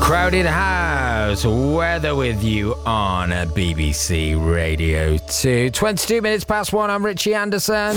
Crowded House, weather with you on BBC Radio 2. 22 minutes past 1, I'm Richie Anderson.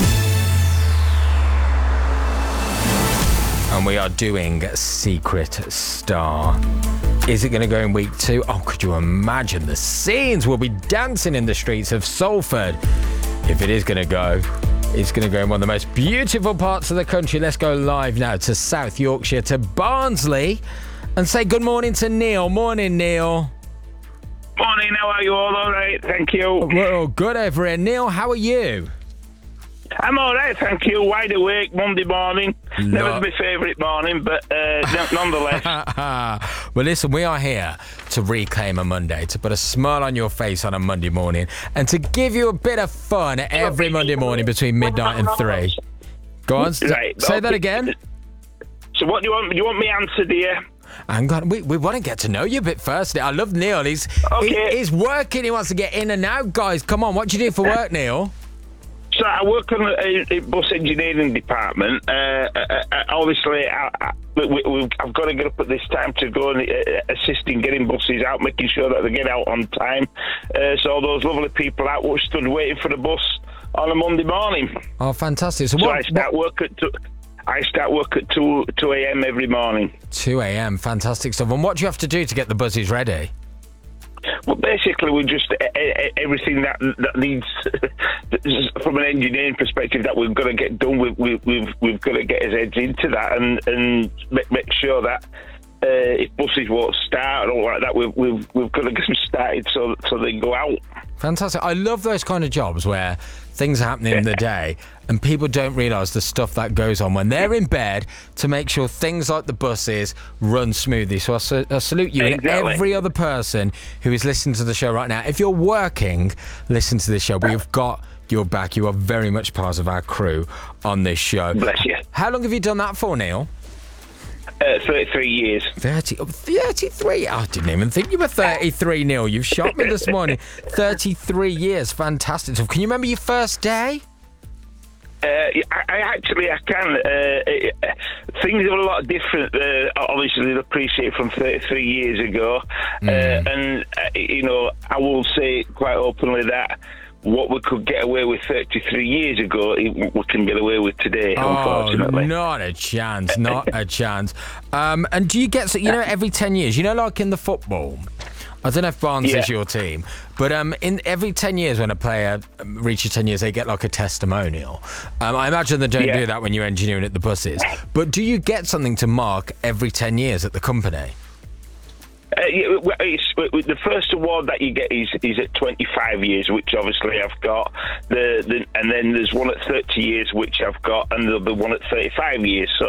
And we are doing Secret Star. Is it going to go in week 2? Oh, could you imagine the scenes? We'll be dancing in the streets of Salford. If it is going to go, it's going to go in one of the most beautiful parts of the country. Let's go live now to South Yorkshire, to Barnsley, and say good morning to Neil. Morning, Neil. Morning, how are you all right? Thank you. We're all good over here. Neil, how are you? I'm all right, thank you. Wide awake, Monday morning. Never my favourite morning, but nonetheless. Well, listen, we are here to reclaim a Monday, to put a smile on your face on a Monday morning, and to give you a bit of fun every Monday morning between midnight and 3. Go on, right, say that again. So what do you want? Do you want me answer, dear? Hang on, we want to get to know you a bit first. I love Neil. He's working. He wants to get in and out, guys. Come on, what do you do for work, Neil? So I work on a bus engineering department. Obviously, I've got to get up at this time to go and assist in getting buses out, making sure that they get out on time. So those lovely people out were stood waiting for the bus on a Monday morning. Oh, fantastic! So I start work at 2 a.m. every morning. 2 a.m. Fantastic stuff. And what do you have to do to get the buses ready? Well, basically, we just everything that needs, from an engineering perspective, that we've got to get done. We've got to get his heads into that and make sure that if buses won't start or all like that, we've got to get them started so they go out. Fantastic. I love those kind of jobs where things are happening in the day and people don't realise the stuff that goes on when they're in bed to make sure things like the buses run smoothly. So I salute you and every other person who is listening to the show right now. If you're working, listen to this show. We've got your back. You are very much part of our crew on this show. Bless you. How long have you done that for, Neil? 33 years. 33? I didn't even think you were 33, Neil. You've shot me this morning. 33 years. Fantastic. So can you remember your first day? I can. Things are a lot different, obviously, than appreciate from 33 years ago. And, I will say quite openly that what we could get away with 33 years ago, we can get away with today, unfortunately. Not a chance, not a chance. And do you get, every 10 years, like in the football, I don't know if Barnes is your team, but in every 10 years when a player reaches 10 years, they get like a testimonial. I imagine they don't do that when you're engineering at the buses. But do you get something to mark every 10 years at the company? The first award that you get is at 25 years, which obviously I've got. And then there's one at 30 years, which I've got, and there'll be one at 35 years. So